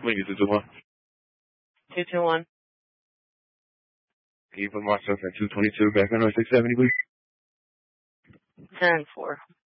Lincoln 221. 221. Can you put myself at 222 back on North 670, please? 10-4.